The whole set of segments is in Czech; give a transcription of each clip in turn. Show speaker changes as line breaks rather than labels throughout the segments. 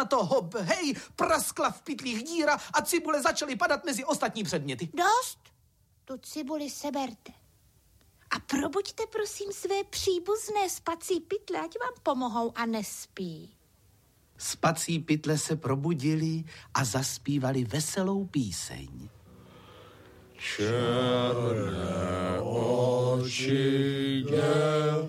na to hop, hej, praskla v pytlích díra a cibule začaly padat mezi ostatní předměty.
Dost, tu cibuli seberte. A probuďte prosím své příbuzné spací pytle, ať vám pomohou a nespí.
Spací pytle se probudili a zaspívali veselou píseň.
Černé oči jde,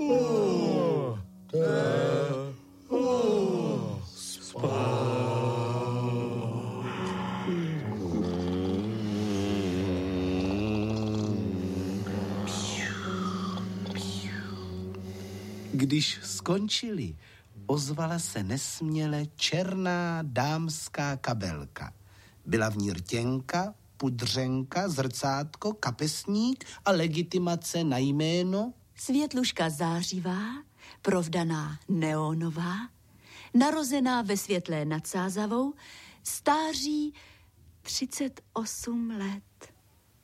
Když skončili, ozvala se nesměle černá dámská kabelka. Byla v ní rtěnka, pudřenka, zrcátko, kapesník a legitimace na jméno
Světluška zářivá, provdaná neonová, narozená ve Světlé nad Sázavou, stáří 38 let.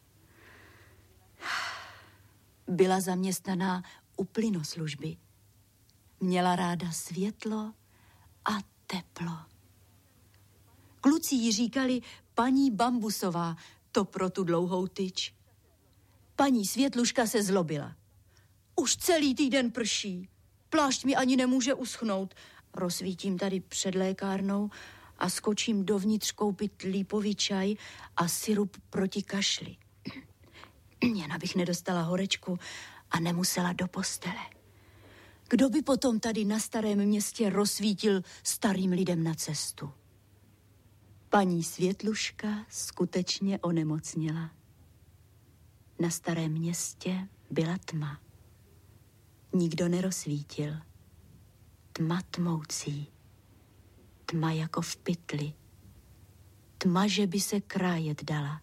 Byla zaměstnaná u plynoslužby. Měla ráda světlo a teplo. Kluci jí říkali paní Bambusová, to pro tu dlouhou tyč. Paní Světluška se zlobila. Už celý týden prší. Plášť mi ani nemůže uschnout. Rozsvítím tady před lékárnou a skočím dovnitř koupit lípový čaj a sirup proti kašli. Jen abych nedostala horečku a nemusela do postele. Kdo by potom tady na Starém Městě rozsvítil starým lidem na cestu? Paní Světluška skutečně onemocněla. Na Starém Městě byla tma. Nikdo nerozsvítil. Tma tmoucí. Tma jako v pytli. Tma, že by se krájet dala.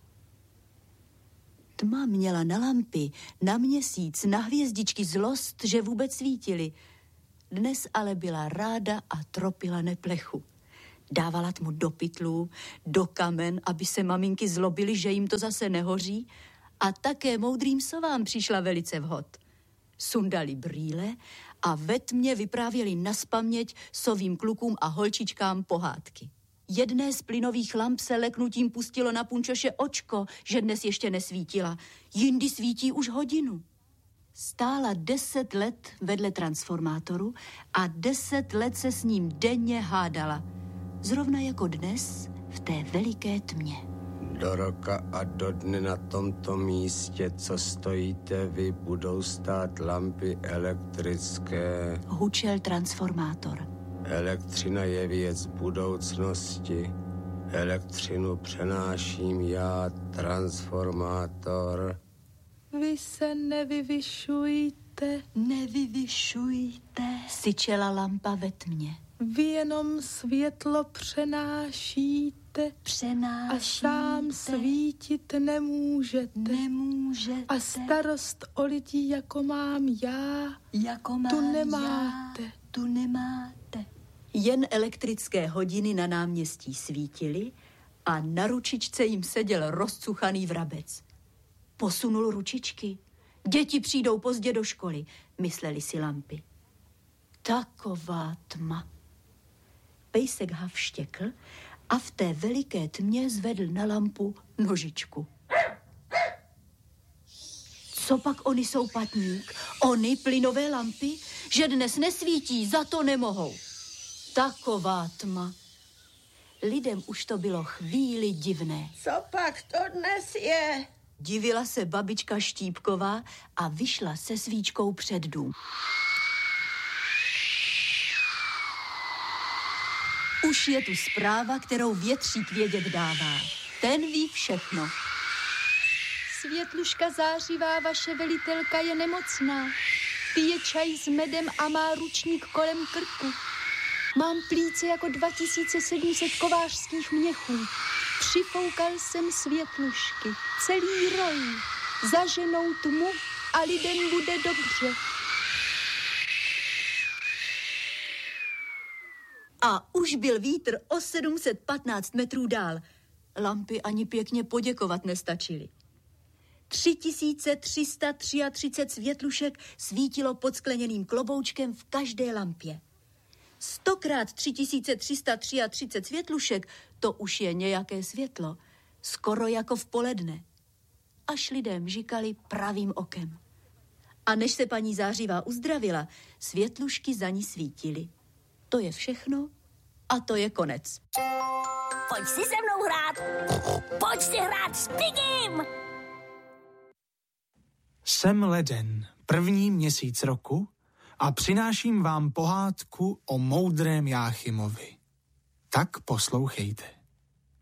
Tma měla na lampy, na měsíc, na hvězdičky zlost, že vůbec svítily. Dnes ale byla ráda a tropila neplechu. Dávala tmu do pytlů, do kamen, aby se maminky zlobily, že jim to zase nehoří, a také moudrým sovám přišla velice vhod. Sundali brýle a ve tmě vyprávěli naspaměť sovým klukům a holčičkám pohádky. Jedné z plynových lamp se leknutím pustilo na punčoše očko, že dnes ještě nesvítila. Jindy svítí už hodinu. Stála 10 let vedle transformátoru a 10 let se s ním denně hádala. Zrovna jako dnes v té veliké tmě.
Do roka a do dne na tomto místě, co stojíte vy, budou stát lampy elektrické.
Hučel transformátor.
Elektřina je věc budoucnosti. Elektřinu přenáším já, transformátor.
Vy se nevyvyšujte.
Nevyvyšujte, syčela lampa ve tmě.
Vy jenom světlo přenášíte. A sám svítit nemůžete. A starost o lidi, jako mám já,
tu nemáte. Jen elektrické hodiny na náměstí svítily a na ručičce jim seděl rozcuchaný vrabec. Posunul ručičky. Děti přijdou pozdě do školy, mysleli si lampy. Taková tma. Pejsek Hav štěkl a v té veliké tmě zvedl na lampu nožičku. Co pak oni jsou patník? Oni plynové lampy? Že dnes nesvítí, za to nemohou. Taková tma. Lidem už to bylo chvíli divné.
Co pak to dnes je?
Divila se babička Štípková a vyšla se svíčkou před dům. Už je tu zpráva, kterou větřík vědět dává. Ten ví všechno.
Světluška zářivá, vaše velitelka je nemocná. Pije čaj s medem a má ručník kolem krku. Mám plíce jako 2700 kovářských měchů. Přifoukal jsem světlušky, celý roj. Zaženou tmu a lidem bude dobře.
A už byl vítr o 715 metrů dál. Lampy ani pěkně poděkovat nestačily. 3333 světlušek svítilo pod skleněným kloboučkem v každé lampě. 100 x 3333 světlušek, to už je nějaké světlo, skoro jako v poledne. Až lidé mžikali pravým okem. A než se paní Zářivá uzdravila, světlušky za ní svítily. To je všechno a to je konec.
Pojď si se mnou hrát. Pojď si hrát s Pigim.
Jsem leden, první měsíc roku a přináším vám pohádku o moudrém Jáchymovi. Tak poslouchejte.